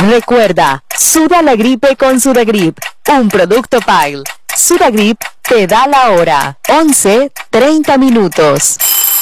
Recuerda, suda la gripe con Sudagrip, un producto Pile. Sudagrip te da la hora, 11:30 minutos.